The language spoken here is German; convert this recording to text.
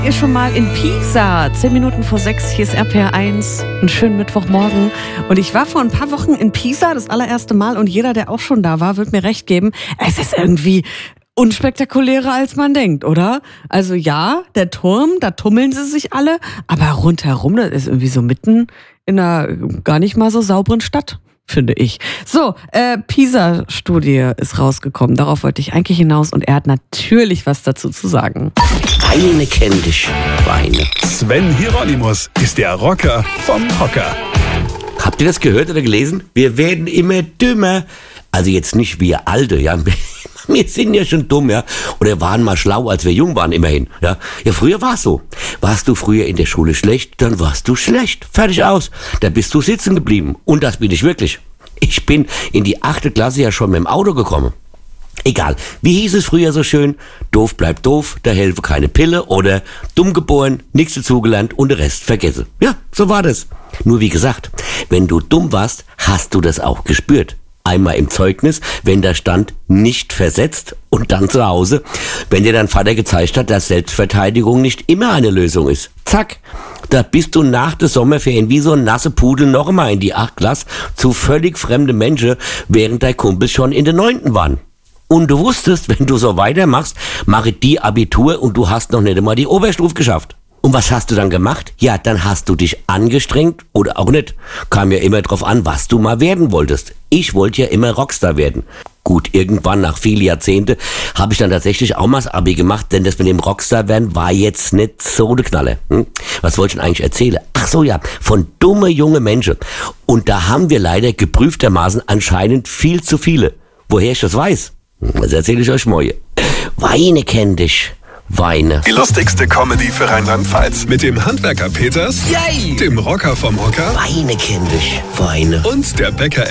Ihr schon mal in Pisa, 10 Minuten vor 6, hier ist RPR1, einen schönen Mittwochmorgen. Und ich war vor ein paar Wochen in Pisa, das allererste Mal, und jeder, der auch schon da war, wird mir recht geben, es ist irgendwie unspektakulärer, als man denkt, oder? Also ja, der Turm, da tummeln sie sich alle, aber rundherum, das ist irgendwie so mitten in einer gar nicht mal so sauberen Stadt, finde ich. So, Pisa-Studie ist rausgekommen, darauf wollte ich eigentlich hinaus, und er hat natürlich was dazu zu sagen. Weine kenn dich, Weine. Sven Hieronymus ist der Rocker vom Hocker. Habt ihr das gehört oder gelesen? Wir werden immer dümmer. Also jetzt nicht wir Alte, ja. Wir sind ja schon dumm, ja. Oder waren mal schlau, als wir jung waren, immerhin, ja. Ja, früher war es so. Warst du früher in der Schule schlecht, dann warst du schlecht. Fertig aus. Da bist du sitzen geblieben. Und das bin ich wirklich. Ich bin in die 8. Klasse ja schon mit dem Auto gekommen. Egal, wie hieß es früher so schön? Doof bleibt doof, da helfe keine Pille, oder dumm geboren, nichts dazugelernt und den Rest vergesse. Ja, so war das. Nur wie gesagt, wenn du dumm warst, hast du das auch gespürt. Einmal im Zeugnis, wenn da stand, nicht versetzt, und dann zu Hause, wenn dir dein Vater gezeigt hat, dass Selbstverteidigung nicht immer eine Lösung ist. Zack, da bist du nach der Sommerferien wie so ein nasse Pudel noch einmal in die 8. Klasse zu völlig fremden Menschen, während dein Kumpel schon in der 9. waren. Und du wusstest, wenn du so weitermachst, mache die Abitur und du hast noch nicht einmal die Oberstufe geschafft. Und was hast du dann gemacht? Ja, dann hast du dich angestrengt oder auch nicht. Kam ja immer drauf an, was du mal werden wolltest. Ich wollte ja immer Rockstar werden. Gut, irgendwann nach vielen Jahrzehnten habe ich dann tatsächlich auch mal das Abi gemacht, denn das mit dem Rockstar werden war jetzt nicht so der Knaller. Was wollte ich denn eigentlich erzählen? Ach so, ja, von dumme junge Menschen. Und da haben wir leider geprüftermaßen anscheinend viel zu viele. Woher ich das weiß? Das erzähle ich euch morgen. Weine kenn dich, Weine. Die lustigste Comedy für Rheinland-Pfalz. Mit dem Handwerker Peters, Yay! dem Rocker vom Hocker Weine kenn dich, Weine. und der Bäcker